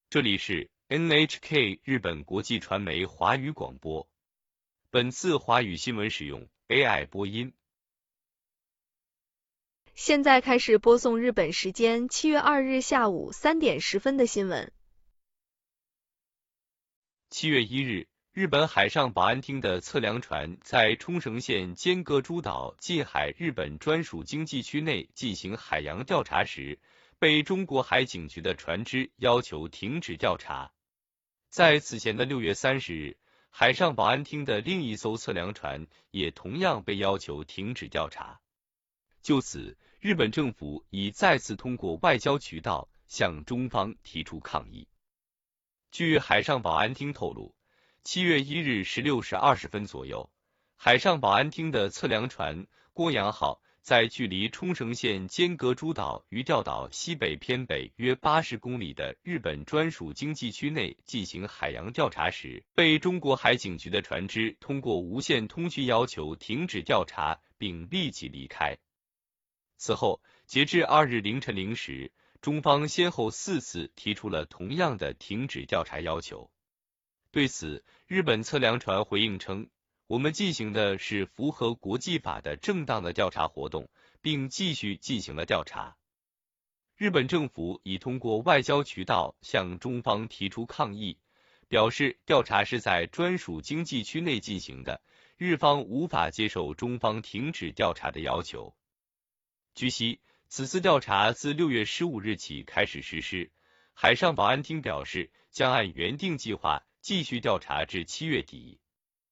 这里是 NHK 日本国际传媒华语广播。本次华语新闻使用 AI 播音。 现在开始播送日本时间7月2日下午3点10分的新闻。 7月1日，日本海上保安厅的测量船在冲绳县尖阁诸岛近海日本专属经济区内进行海洋调查时，被中国海警局的船只要求停止调查。在此前的6月30日，海上保安厅的另一艘测量船也同样被要求停止调查。就此，日本政府已再次通过外交渠道向中方提出抗议。据海上保安厅透露，7月1日16时20分左右，海上保安厅的测量船郭阳号在距离冲绳县尖阁诸岛鱼钓岛西北偏北约80公里的日本专属经济区内进行海洋调查时，被中国海警局的船只通过无线通讯要求停止调查并立即离开。此后，截至2日凌晨0时，中方先后4次提出了同样的停止调查要求。对此，日本测量船回应称，我们进行的是符合国际法的正当的调查活动，并继续进行了调查。日本政府已通过外交渠道向中方提出抗议，表示调查是在专属经济区内进行的，日方无法接受中方停止调查的要求。据悉，此次调查自6月15日起开始实施，海上保安厅表示将按原定计划继续调查至7月底。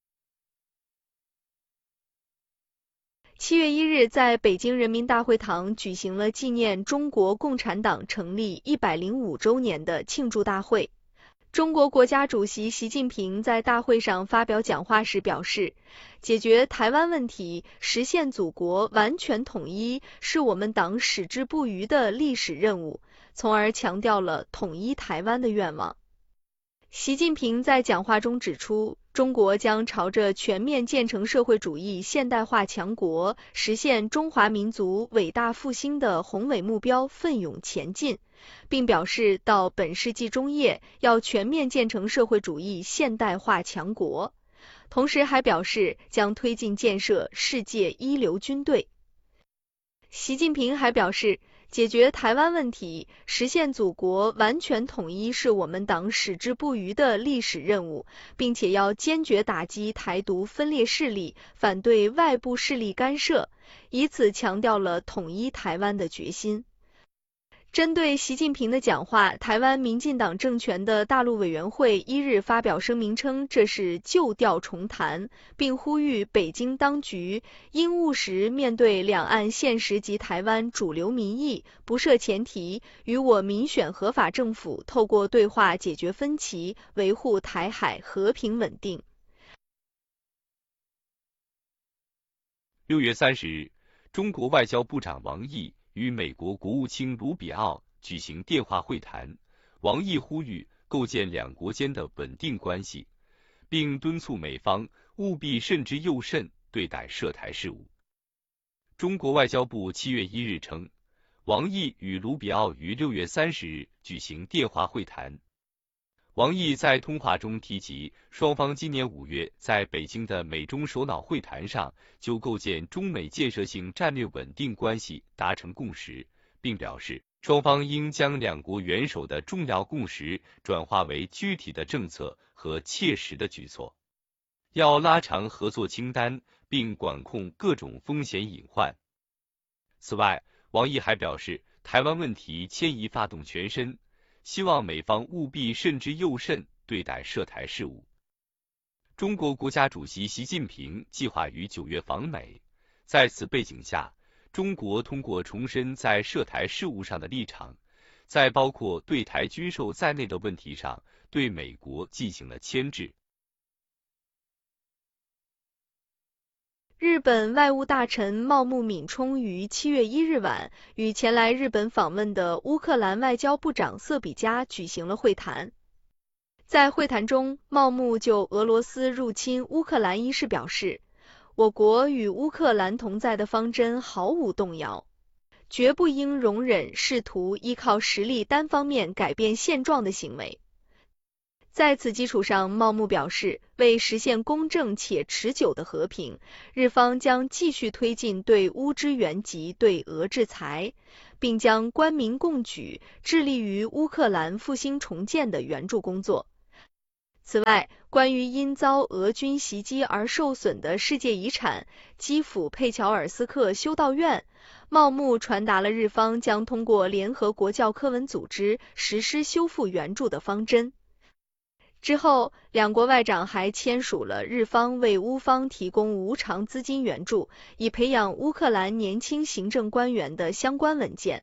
7月1日，在北京人民大会堂举行了纪念中国共产党成立105周年的庆祝大会。中国国家主席习近平在大会上发表讲话时表示，解决台湾问题、实现祖国完全统一是我们党矢志不渝的历史任务，从而强调了统一台湾的愿望。习近平在讲话中指出，中国将朝着全面建成社会主义现代化强国、实现中华民族伟大复兴的宏伟目标奋勇前进，并表示到本世纪中叶要全面建成社会主义现代化强国，同时还表示将推进建设世界一流军队。习近平还表示，解决台湾问题、实现祖国完全统一是我们党矢志不渝的历史任务，并且要坚决打击台独分裂势力，反对外部势力干涉，以此强调了统一台湾的决心。针对习近平的讲话，台湾民进党政权的大陆委员会1日发表声明称，这是旧调重弹，并呼吁北京当局应务实面对两岸现实及台湾主流民意，不设前提，与我民选合法政府透过对话解决分歧，维护台海和平稳定。 6月30日，中国外交部长王毅与美国国务卿卢比奥举行电话会谈，王毅呼吁构建两国间的稳定关系，并敦促美方务必慎之又慎对待涉台事务。中国外交部7月1日称，王毅与卢比奥于6月30日举行电话会谈。王毅在通话中提及，双方今年5月在北京的美中首脑会谈上就构建中美建设性战略稳定关系达成共识，并表示双方应将两国元首的重要共识转化为具体的政策和切实的举措，要拉长合作清单，并管控各种风险隐患。此外，王毅还表示，台湾问题牵一发动全身，希望美方务必慎之又慎对待涉台事务。中国国家主席习近平计划于9月访美，在此背景下，中国通过重申在涉台事务上的立场，在包括对台军售在内的问题上对美国进行了牵制。 日本外务大臣茂木敏充于7月1日晚与前来日本访问的乌克兰外交部长瑟比加举行了会谈。在会谈中，茂木就俄罗斯入侵乌克兰一事表示，我国与乌克兰同在的方针毫无动摇，绝不应容忍试图依靠实力单方面改变现状的行为。 在此基础上，茂木表示，为实现公正且持久的和平，日方将继续推进对乌支援及对俄制裁，并将官民共举，致力于乌克兰复兴重建的援助工作。此外，关于因遭俄军袭击而受损的世界遗产基辅佩乔尔斯克修道院，茂木传达了日方将通过联合国教科文组织实施修复援助的方针。之后，两国外长还签署了日方为乌方提供无偿资金援助，以培养乌克兰年轻行政官员的相关文件。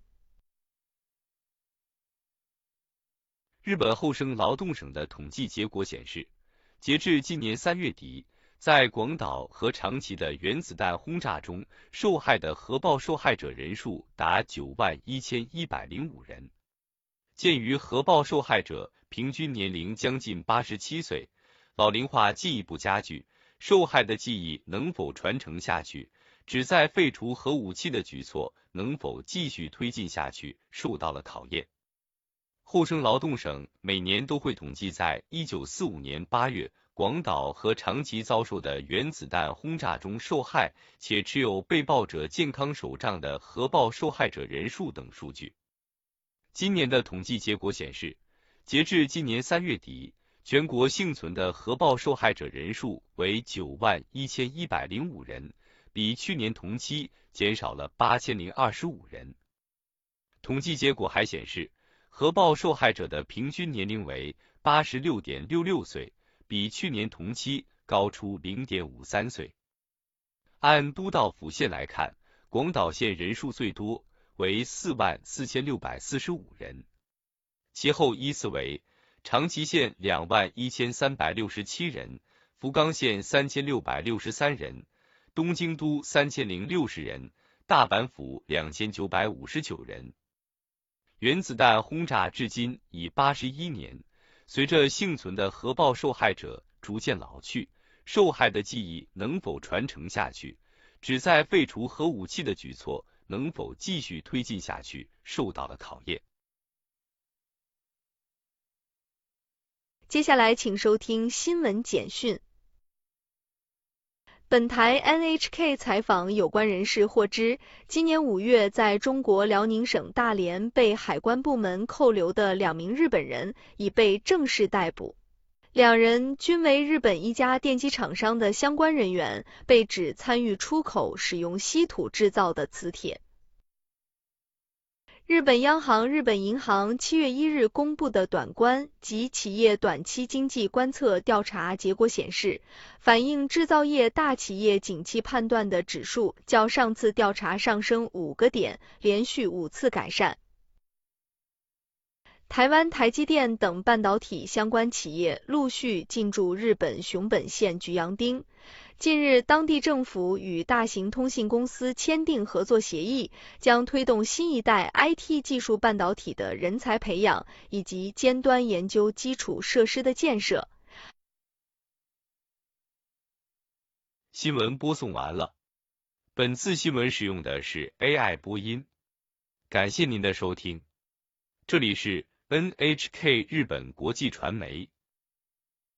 日本厚生劳动省的统计结果显示，截至今年3月底，在广岛和长崎的原子弹轰炸中受害的核爆受害者人数达91105人。鉴于核爆受害者平均年龄将近87岁，老龄化进一步加剧，受害的记忆能否传承下去，旨在废除核武器的举措能否继续推进下去，受到了考验。厚生劳动省每年都会统计在1945年8月广岛和长崎遭受的原子弹轰炸中受害且持有被爆者健康手账的核爆受害者人数等数据。今年的统计结果显示，截至今年3月底，全国幸存的核爆受害者人数为91105人，比去年同期减少了8025人。统计结果还显示，核爆受害者的平均年龄为 86.66 岁，比去年同期高出 0.53 岁。按都道府县来看，广岛县人数最多，为44645人，其后依次为长崎县21367人，福冈县3663人，东京都3060人，大阪府2959人。原子弹轰炸至今已81年，随着幸存的核爆受害者逐渐老去，受害的记忆能否传承下去，旨在废除核武器的举措能否继续推进下去，受到了考验。 接下来请收听新闻简讯。本台 NHK 采访有关人士获知，今年5月在中国辽宁省大连被海关部门扣留的2名日本人已被正式逮捕。2人均为日本一家电机厂商的相关人员，被指参与出口使用稀土制造的磁铁。日本央行、日本银行7月1日公布的短观及企业短期经济观测调查结果显示，反映制造业大企业景气判断的指数较上次调查上升5个点，连续5次改善。台湾台积电等半导体相关企业陆续进驻日本熊本县菊阳町。近日，当地政府与大型通信公司签订合作协议，将推动新一代 IT 技术半导体的人才培养以及尖端研究基础设施的建设。 新闻播送完了。本次新闻使用的是 AI 播音。感谢您的收听。这里是 NHK 日本国际传媒。